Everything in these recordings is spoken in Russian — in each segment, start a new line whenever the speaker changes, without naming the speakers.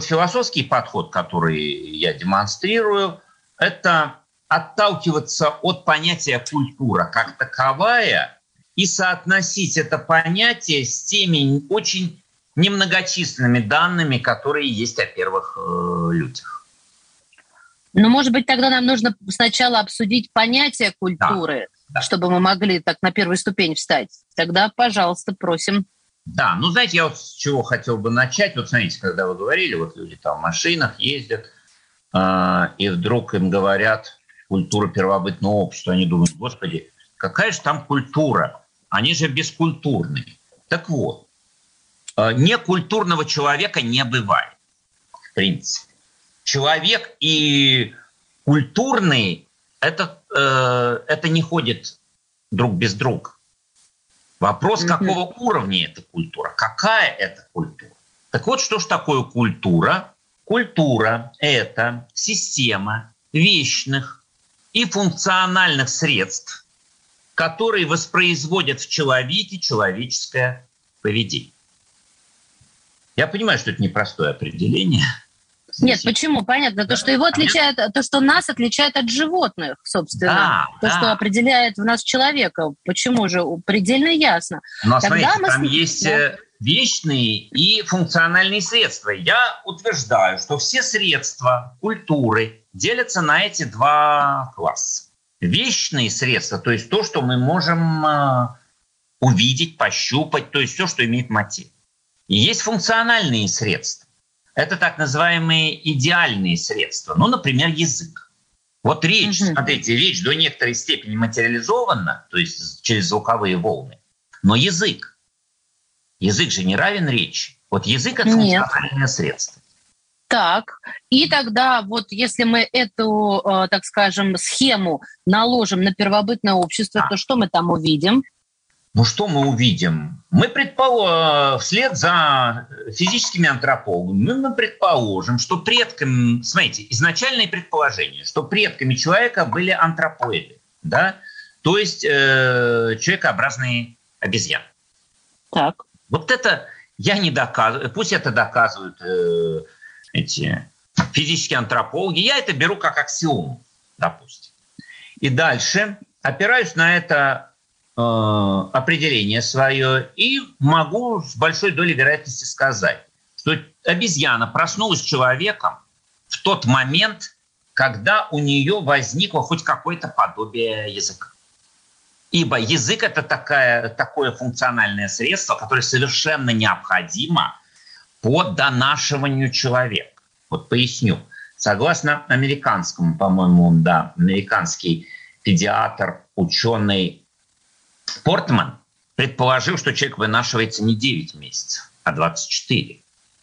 философский подход, который я демонстрирую, это отталкиваться от понятия культура как таковая и соотносить это понятие с теми очень немногочисленными данными, которые есть о первых людях.
Ну, может быть, тогда нам нужно сначала обсудить понятие культуры, да. Чтобы мы могли так на первую ступень встать. Тогда, пожалуйста, просим.
Да, ну, знаете, я вот с чего хотел бы начать. Вот смотрите, когда вы говорили, вот люди там в машинах ездят, и вдруг им говорят культура первобытного общества. Они думают, господи, какая же там культура? Они же бескультурные. Так вот, некультурного человека не бывает, в принципе. Человек и культурный это не ходит друг без друга. Вопрос, какого уровня эта культура, какая это культура. Так вот, что же такое культура? Культура – это система вечных и функциональных средств, которые воспроизводят в человеке человеческое поведение. Я понимаю, что это непростое определение.
Нет, почему? Понятно. То, что его отличает, то, что нас отличает от животных, собственно. Что определяет в нас человека. Почему же? Предельно ясно.
Но смотрите, там есть вечные и функциональные средства. Я утверждаю, что все средства культуры делятся на эти два класса. Вечные средства, то есть то, что мы можем увидеть, пощупать, то есть все, что имеет материю. И есть функциональные средства. Это так называемые идеальные средства. Ну, например, язык. Вот речь, смотрите, речь до некоторой степени материализована, то есть через звуковые волны. Но язык же не равен речи. Вот язык – это функциональное средство.
Так, и тогда вот если мы эту, так скажем, схему наложим на первобытное общество, то что мы там увидим?
Ну, что мы увидим? Мы предположим, вслед за физическими антропологами, мы предположим, что предками, смотрите, изначальное предположение, что предками человека были антропоиды, да? То есть человекообразные обезьяны.
Так.
Вот это я не доказываю, пусть это доказывают эти физические антропологи, я это беру как аксиому, допустим. И дальше опираюсь на это определение свое и могу с большой долей вероятности сказать, что обезьяна проснулась человеком в тот момент, когда у нее возникло хоть какое-то подобие языка. Ибо язык – это такое функциональное средство, которое совершенно необходимо по донашиванию человека. Вот поясню. Согласно американскому, по-моему, американский педиатр, ученый Портман предположил, что человек вынашивается не 9 месяцев, а 24.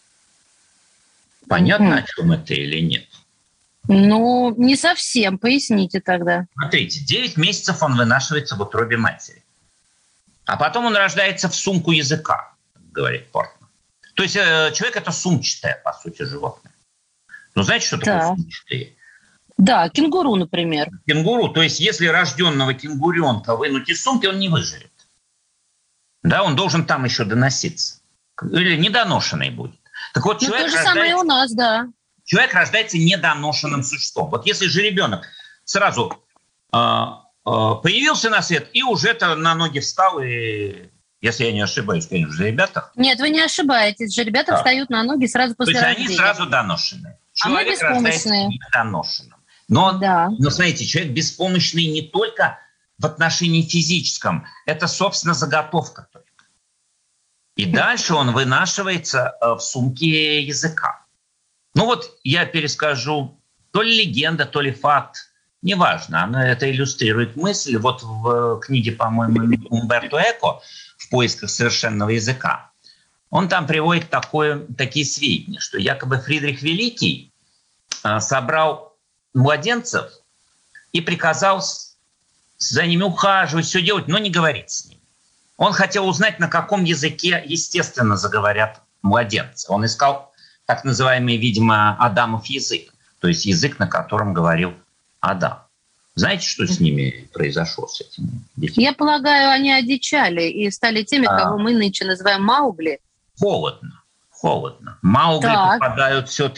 Понятно, о чем это или нет?
Ну, не совсем. Поясните тогда.
Смотрите, 9 месяцев он вынашивается в утробе матери. А потом он рождается в сумку языка, говорит Портман. То есть человек – это сумчатое, по сути, животное. Ну, знаете, что такое сумчатые?
Да, кенгуру, например.
Кенгуру, то есть если рожденного кенгуренка вынуть из сумки, он не выживет. Да, он должен там еще доноситься. Или недоношенный будет. Так вот, человек
то же самое у нас, да.
Человек рождается недоношенным существом. Вот если же ребенок сразу появился на свет и уже на ноги встал, и, если я не ошибаюсь, конечно, же ребята...
Нет, вы не ошибаетесь. Же ребята встают на ноги сразу после рождения.
То есть они сразу доношенные.
Человек
рождается недоношенным. Но смотрите, человек беспомощный не только в отношении физическом. Это, собственно, заготовка только. И дальше он вынашивается в сумке языка. Ну вот я перескажу, то ли легенда, то ли факт, неважно, это иллюстрирует мысль. Вот в книге, по-моему, Умберто Эко «В поисках совершенного языка» он там приводит такие сведения, что якобы Фридрих Великий собрал младенцев и приказал за ними ухаживать, все делать, но не говорить с ними. Он хотел узнать, на каком языке, естественно, заговорят младенцы. Он искал так называемый, видимо, Адамов язык, то есть язык, на котором говорил Адам. Знаете, что с ними произошло, с этими детьми?
Я полагаю, они одичали и стали теми, кого мы нынче называем Маугли.
Холодно. Холодно. Маугли попадают все